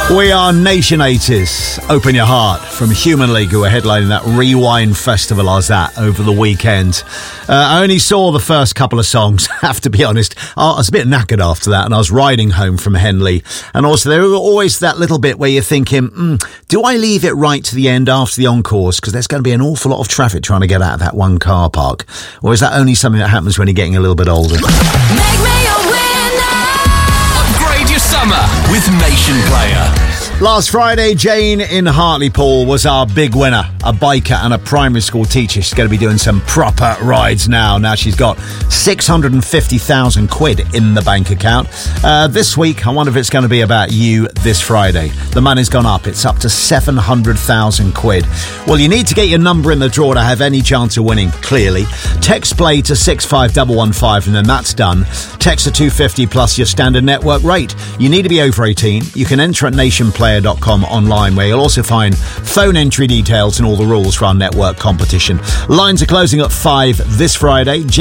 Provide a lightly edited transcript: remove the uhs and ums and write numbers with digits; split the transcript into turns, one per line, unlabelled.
We are Nation 80s. Open Your Heart from Human League, who are headlining that Rewind Festival as that over the weekend. I only saw the first couple of songs, have to be honest. I was a bit knackered after that, and I was riding home from Henley. And also, there was always that little bit where you're thinking, do I leave it right to the end after the encores? Because there's going to be an awful lot of traffic trying to get out of that one car park. Or is that only something that happens when you're getting a little bit older?
Make me a winner!
Upgrade your summer with Nation Player.
Last Friday, Jane in Hartlepool was our big winner. A biker and a primary school teacher. She's going to be doing some proper rides now. Now she's got 650,000 quid in the bank account. This week, I wonder if it's going to be about you this Friday. The money's gone up. It's up to 700,000 quid. Well, you need to get your number in the draw to have any chance of winning, clearly. Text play to 65115 and then that's done. Text to 250 plus your standard network rate. You need to be over 18. You can enter at nationplayer.com online, where you'll also find phone entry details and all the rules for our network competition. Lines are closing at 5 this Friday.